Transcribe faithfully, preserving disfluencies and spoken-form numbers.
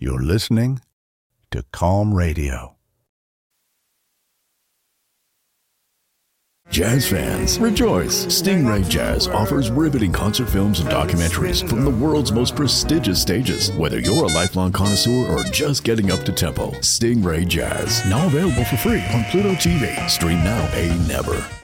You're listening to Calm Radio. Jazz fans, rejoice! Stingray Jazz offers riveting concert films and documentaries from the world's most prestigious stages. Whether you're a lifelong connoisseur or just getting up to tempo, Stingray Jazz, now available for free on Pluto T V. Stream now, pay never.